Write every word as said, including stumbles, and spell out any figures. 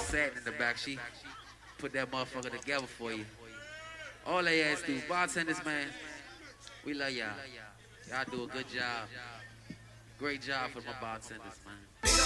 Satin in the back. She put that motherfucker together for you. All they ass do, bartenders, man, we love y'all. Y'all do a good job. Great job for my bartenders, man.